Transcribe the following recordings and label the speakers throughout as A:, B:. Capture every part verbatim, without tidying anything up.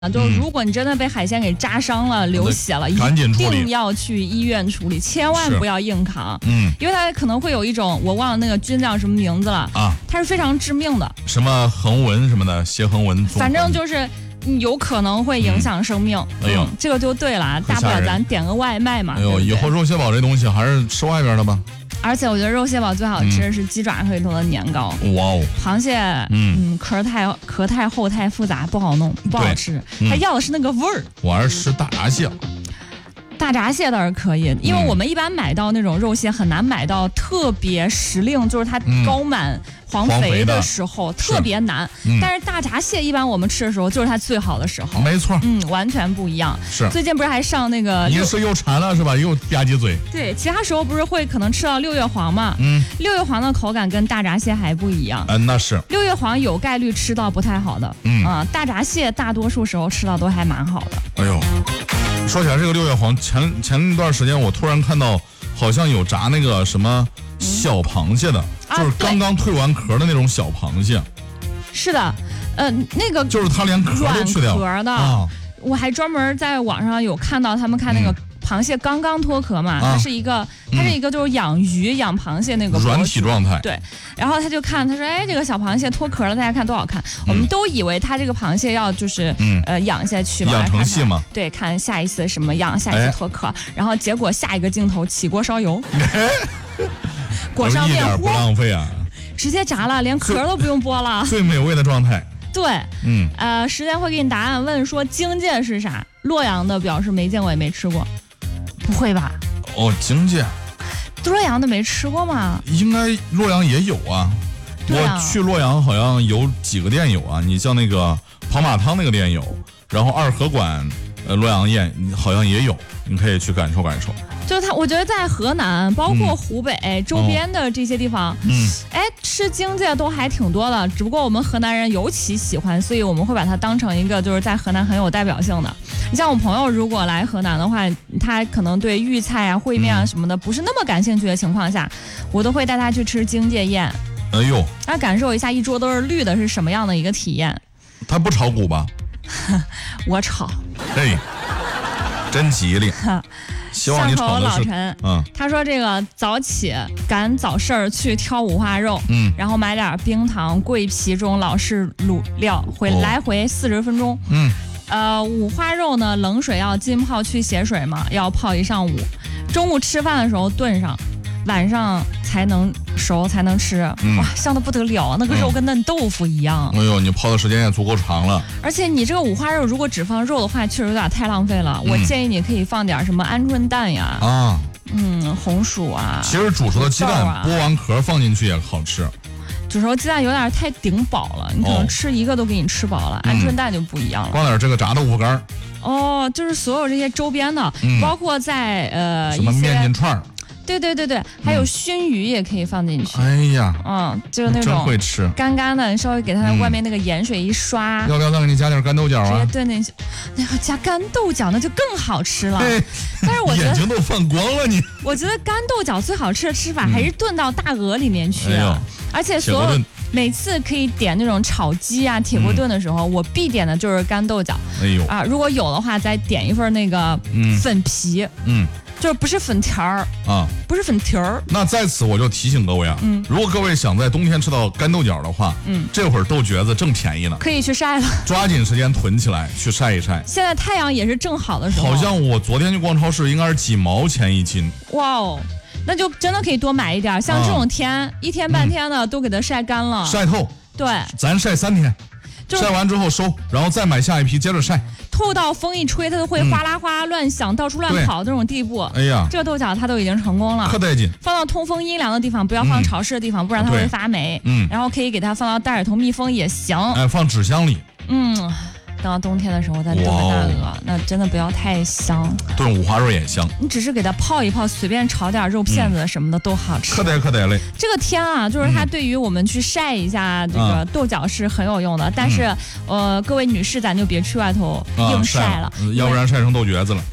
A: 就如果你真的被海鲜给扎伤了、流血了，
B: 赶紧处理，
A: 一定要去医院处理，千万不要硬扛。
B: 嗯，
A: 因为它可能会有一种我忘了那个菌叫什么名字了啊，它是非常致命的，
B: 什么横纹什么的，斜横纹，
A: 反正就是有可能会影响生命。
B: 嗯、哎呦、
A: 嗯，这个就对了，大不了咱点个外卖嘛。
B: 哎呦，
A: 对对
B: 以后肉蟹堡这东西还是吃外边的吧。
A: 而且我觉得肉蟹堡最好吃的是鸡爪里头的年糕。
B: 哇哦！
A: 螃蟹，嗯嗯，壳太壳太厚太复杂，不好弄，不好吃。嗯、它要的是那个味儿。
B: 我还是吃大闸蟹。
A: 大闸蟹倒是可以，因为我们一般买到那种肉蟹很难买到特别时令，就是它高满黄肥的时候、嗯、特别难、嗯。但是大闸蟹一般我们吃的时候就是它最好的时候。
B: 没错，
A: 嗯，完全不一样。
B: 是。
A: 最近不是还上那个？
B: 你是又馋了是吧？又吧唧嘴。
A: 对，其他时候不是会可能吃到六月黄嘛？嗯。六月黄的口感跟大闸蟹还不一样。
B: 嗯、呃，那是。
A: 六月黄有概率吃到不太好的。嗯啊，大闸蟹大多数时候吃到都还蛮好的。
B: 哎呦。说起来这个六月黄，前前一段时间我突然看到，好像有炸那个什么小螃蟹的，嗯、就是刚刚蜕完壳的那种小螃蟹。
A: 是的，呃，那个
B: 就是它连壳都去掉
A: 壳的、啊。我还专门在网上有看到他们看那个螃蟹刚刚脱壳嘛，嗯、它是一个，它是一个就是养鱼、嗯、养螃蟹那个
B: 软体状态。
A: 对，然后他就看，他说，哎，这个小螃蟹脱壳了，大家看多好看。嗯、我们都以为它这个螃蟹要就是、嗯、呃养下去嘛，
B: 养成蟹嘛。
A: 对，看下一次什么样，下一次脱壳，哎、然后结果下一个镜头起锅烧油，裹上面糊，
B: 一点不浪费啊，
A: 直接炸了，连壳都不用剥了，
B: 最美味的状态。
A: 对，嗯，呃，时间会给你答案。问说荆芥是啥？洛阳的表示没见过也没吃过，不会吧？
B: 哦，荆芥，
A: 洛阳的没吃过吗？
B: 应该洛阳也有啊。我去洛阳好像有几个店有啊，你像那个跑马汤那个店有，然后二河馆，呃，洛阳宴好像也有，你可以去感受感受。
A: 就是它，我觉得在河南，包括湖北、嗯、周边的这些地方，嗯，哎，吃荆芥都还挺多的。只不过我们河南人尤其喜欢，所以我们会把它当成一个就是在河南很有代表性的。你像我朋友如果来河南的话，他可能对豫菜啊、烩面啊什么的不是那么感兴趣的情况下，嗯、我都会带他去吃荆芥宴。
B: 哎呦，
A: 他感受一下一桌都是绿的是什么样的一个体验。
B: 他不炒股吧？
A: 我炒。
B: 哎，真吉利。希望你炒的是。
A: 老陈，嗯，他说这个早起赶早市儿去挑五花肉，嗯，然后买点冰糖、桂皮这种老式卤料，回、哦、来回四十分钟，嗯，呃，五花肉呢，冷水要浸泡去血水嘛，要泡一上午，中午吃饭的时候炖上。晚上才能熟才能吃，嗯、哇，香的不得了，那个肉跟嫩豆腐一样。
B: 哎呦，你泡的时间也足够长了。
A: 而且你这个五花肉如果只放肉的话，确实有点太浪费了。嗯、我建议你可以放点什么鹌鹑蛋呀，啊，嗯，红薯啊。
B: 其实煮熟的鸡蛋剥完壳放进去也好吃。
A: 煮熟鸡蛋有点太顶饱了，你可能吃一个都给你吃饱了。鹌、哦、鹑蛋就不一样了，
B: 放点这个炸豆腐干。
A: 哦，就是所有这些周边的，嗯、包括在呃
B: 什么面筋串。
A: 对对对对，还有熏鱼也可以放进去。
B: 哎呀，
A: 嗯，就是那种
B: 真会吃，
A: 干干的，稍微给它外面那个盐水一刷。
B: 嗯、要不要再给你加点干豆角啊？
A: 直接炖进去，那要加干豆角那就更好吃了。但是我觉得
B: 眼睛都放光了你。
A: 我觉得干豆角最好吃的吃法还是炖到大鹅里面去，
B: 嗯哎、
A: 而且所有每次可以点那种炒鸡啊、铁锅炖的时候，嗯、我必点的就是干豆角。
B: 哎呦
A: 啊，如果有的话，再点一份那个粉皮。嗯。嗯就是不是粉条儿啊，不是粉条儿。
B: 那在此我就提醒各位啊，嗯，如果各位想在冬天吃到干豆角的话，嗯，这会儿豆角子正便宜呢，
A: 可以去晒了，
B: 抓紧时间囤起来去晒一晒。
A: 现在太阳也是正好的时候。
B: 好像我昨天去逛超市，应该是几毛钱一斤。
A: 哇哦，那就真的可以多买一点。像这种天，啊、一天半天的、嗯、都给它晒干了，
B: 晒透。
A: 对，
B: 咱晒三天。晒完之后收，然后再买下一批，接着晒。
A: 透到风一吹，它就会哗啦哗啦乱响，嗯、到处乱跑这种地步。
B: 哎呀，
A: 这个豆角它都已经成功了。
B: 可带劲！
A: 放到通风阴凉的地方，不要放潮湿的地方，嗯、不然它会发霉。嗯，然后可以给它放到袋里头密封也行。
B: 哎，放纸箱里。
A: 嗯。等到冬天的时候再炖个大鹅，那真的不要太香。
B: 炖五花肉也香，
A: 你只是给它泡一泡，随便炒点肉片子什么的都好吃。
B: 可得可得嘞！
A: 这个天啊，就是它对于我们去晒一下这个豆角是很有用的，嗯、但是呃，各位女士咱就别去外头硬晒了，
B: 啊、要不然晒成豆角子了。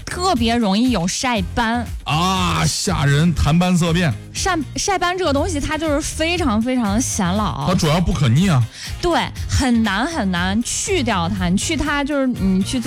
A: 特别容易有晒斑
B: 啊，吓人，谈斑色变。
A: 晒晒斑这个东西，它就是非常非常的显老，
B: 它主要不可逆啊。
A: 对，很难很难去掉它。你去它就是你去做。